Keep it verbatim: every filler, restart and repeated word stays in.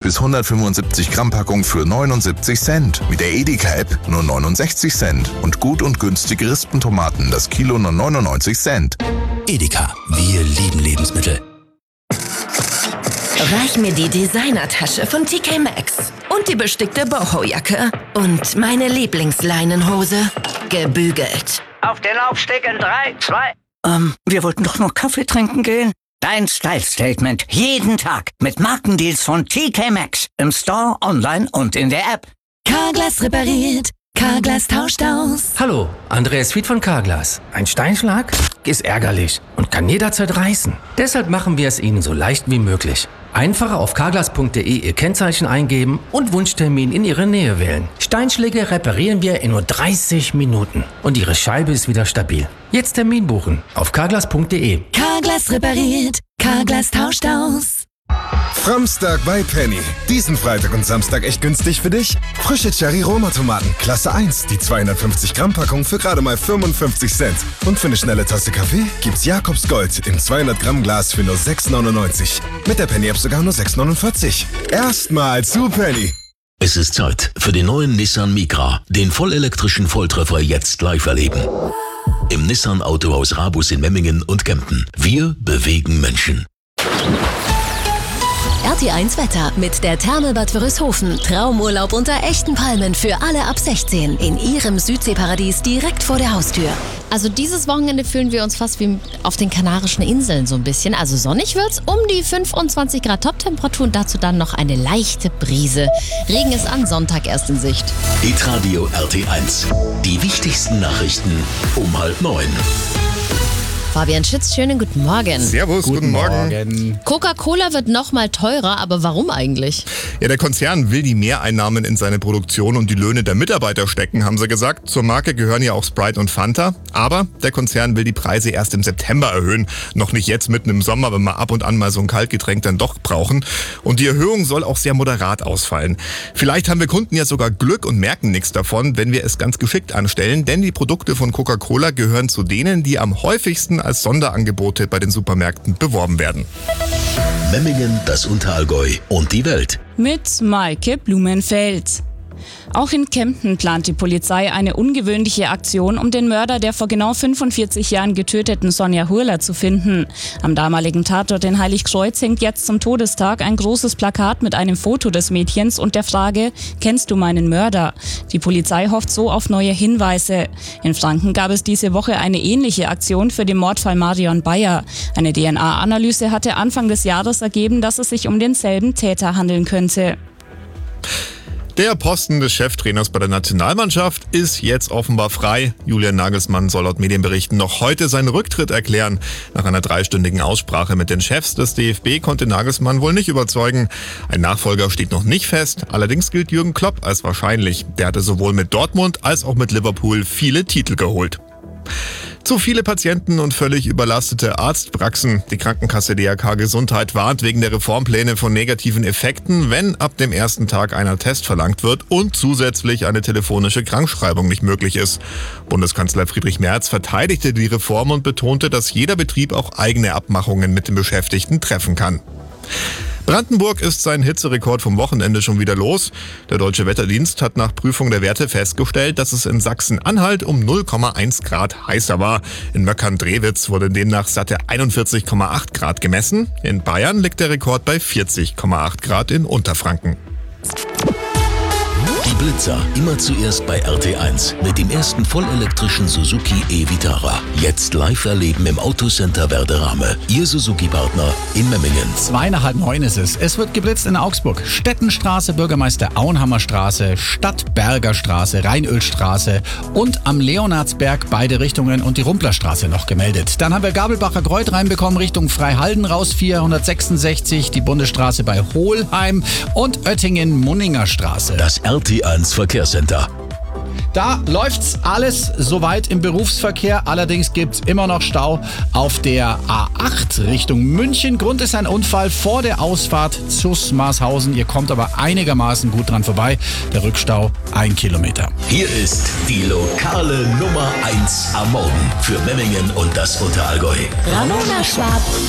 bis hundertfünfundsiebzig Gramm Packung für neunundsiebzig Cent. Mit der Edeka-App nur neunundsechzig Cent. Und gut und günstige Rispentomaten das Kilo nur neunundneunzig Cent. Edeka, wir lieben Lebensmittel. Reich mir die Designertasche von T K Maxx und die bestickte Boho-Jacke und meine Lieblingsleinenhose, gebügelt. Auf den Laufsteg in drei, zwei... Ähm, wir wollten doch noch Kaffee trinken gehen. Dein Style-Statement jeden Tag mit Markendeals von T K Maxx im Store, online und in der App. Carglass repariert, Carglass tauscht aus. Hallo, Andreas Fied von Carglass. Ein Steinschlag ist ärgerlich und kann jederzeit reißen. Deshalb machen wir es Ihnen so leicht wie möglich. Einfach auf carglass punkt de Ihr Kennzeichen eingeben und Wunschtermin in Ihre Nähe wählen. Steinschläge reparieren wir in nur dreißig Minuten und Ihre Scheibe ist wieder stabil. Jetzt Termin buchen auf carglass punkt de. Carglass repariert, Carglass tauscht aus. Framstag bei Penny. Diesen Freitag und Samstag echt günstig für dich? Frische Cherry-Roma-Tomaten, Klasse eins, die zweihundertfünfzig Gramm Packung für gerade mal fünfundfünfzig Cent. Und für eine schnelle Tasse Kaffee gibt's Jakobs Gold im zweihundert Gramm Glas für nur sechs neunundneunzig. Mit der Penny-App sogar nur sechs neunundvierzig. Erstmal zu Penny. Es ist Zeit für den neuen Nissan Micra, den vollelektrischen Volltreffer jetzt live erleben. Im Nissan Autohaus Rabus in Memmingen und Kempten. Wir bewegen Menschen. R T eins Wetter mit der Therme Bad Wörishofen. Traumurlaub unter echten Palmen für alle ab sechzehn in Ihrem Südseeparadies direkt vor der Haustür. Also dieses Wochenende fühlen wir uns fast wie auf den Kanarischen Inseln so ein bisschen. Also sonnig wird's, um die fünfundzwanzig Grad Toptemperatur und dazu dann noch eine leichte Brise. Regen ist an Sonntag erst in Sicht. Hitradio R T eins. Die wichtigsten Nachrichten um halb neun. Fabian Schitz, schönen guten Morgen. Servus, guten, guten Morgen. Morgen. Coca-Cola wird noch mal teurer, aber warum eigentlich? Ja, der Konzern will die Mehreinnahmen in seine Produktion und die Löhne der Mitarbeiter stecken, haben sie gesagt. Zur Marke gehören ja auch Sprite und Fanta. Aber der Konzern will die Preise erst im September erhöhen. Noch nicht jetzt mitten im Sommer, wenn wir ab und an mal so ein Kaltgetränk dann doch brauchen. Und die Erhöhung soll auch sehr moderat ausfallen. Vielleicht haben wir Kunden ja sogar Glück und merken nichts davon, wenn wir es ganz geschickt anstellen. Denn die Produkte von Coca-Cola gehören zu denen, die am häufigsten als Sonderangebote bei den Supermärkten beworben werden. Memmingen, das Unterallgäu und die Welt. Mit Maike Blumenfeld. Auch in Kempten plant die Polizei eine ungewöhnliche Aktion, um den Mörder der vor genau fünfundvierzig Jahren getöteten Sonja Hurler zu finden. Am damaligen Tatort in Heiligkreuz hängt jetzt zum Todestag ein großes Plakat mit einem Foto des Mädchens und der Frage, kennst du meinen Mörder? Die Polizei hofft so auf neue Hinweise. In Franken gab es diese Woche eine ähnliche Aktion für den Mordfall Marion Bayer. Eine D N A-Analyse hatte Anfang des Jahres ergeben, dass es sich um denselben Täter handeln könnte. Der Posten des Cheftrainers bei der Nationalmannschaft ist jetzt offenbar frei. Julian Nagelsmann soll laut Medienberichten noch heute seinen Rücktritt erklären. Nach einer dreistündigen Aussprache mit den Chefs des D F B konnte Nagelsmann wohl nicht überzeugen. Ein Nachfolger steht noch nicht fest. Allerdings gilt Jürgen Klopp als wahrscheinlich. Der hatte sowohl mit Dortmund als auch mit Liverpool viele Titel geholt. Zu viele Patienten und völlig überlastete Arztpraxen. Die Krankenkasse D R K Gesundheit warnt wegen der Reformpläne von negativen Effekten, wenn ab dem ersten Tag einer Test verlangt wird und zusätzlich eine telefonische Krankschreibung nicht möglich ist. Bundeskanzler Friedrich Merz verteidigte die Reform und betonte, dass jeder Betrieb auch eigene Abmachungen mit den Beschäftigten treffen kann. Brandenburg ist sein Hitzerekord vom Wochenende schon wieder los. Der Deutsche Wetterdienst hat nach Prüfung der Werte festgestellt, dass es in Sachsen-Anhalt um null Komma eins Grad heißer war. In Möckern-Drewitz wurde demnach satte einundvierzig Komma acht Grad gemessen. In Bayern liegt der Rekord bei vierzig Komma acht Grad in Unterfranken. Die Blitzer, immer zuerst bei R T eins mit dem ersten vollelektrischen Suzuki e-Vitara. Jetzt live erleben im Autocenter Werderame. Ihr Suzuki-Partner in Memmingen. Zweieinhalb neun ist es. Es wird geblitzt in Augsburg. Stettenstraße, Bürgermeister Auenhammerstraße, Stadtberger Straße, Rheinölstraße und am Leonardsberg beide Richtungen und die Rumplerstraße noch gemeldet. Dann haben wir Gabelbacher Kreuz reinbekommen Richtung Freihalden raus, vierhundertsechsundsechzig, die Bundesstraße bei Hohlheim und Oettingen-Munninger Straße. Das R T eins Verkehrscenter. Da läuft's alles soweit im Berufsverkehr. Allerdings gibt's immer noch Stau auf der A acht Richtung München. Grund ist ein Unfall vor der Ausfahrt zu Marshausen. Ihr kommt aber einigermaßen gut dran vorbei. Der Rückstau ein Kilometer. Hier ist die lokale Nummer eins am Morgen für Memmingen und das Unterallgäu. Ramona Schwab